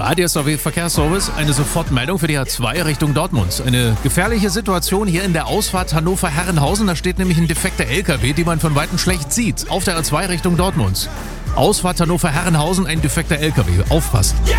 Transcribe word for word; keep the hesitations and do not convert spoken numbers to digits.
A D S V Verkehrsservice, eine Sofortmeldung für die A zwei Richtung Dortmund. Eine gefährliche Situation hier in der Ausfahrt Hannover-Herrenhausen. Da steht nämlich ein defekter L K W, den man von Weitem schlecht sieht. Auf der A zwei Richtung Dortmund. Ausfahrt Hannover-Herrenhausen, ein defekter L K W. Aufpassen.